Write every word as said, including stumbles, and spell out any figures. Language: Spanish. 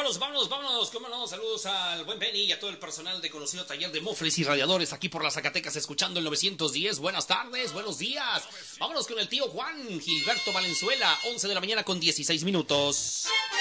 vámonos, vámonos, vámonos. Cómo no, saludos al buen Benny y a todo el personal de conocido taller de mofles y radiadores aquí por las Zacatecas, escuchando el novecientos diez. Buenas tardes, buenos días. Vámonos con el tío Juan Gilberto Valenzuela, once de la mañana con dieciséis minutos.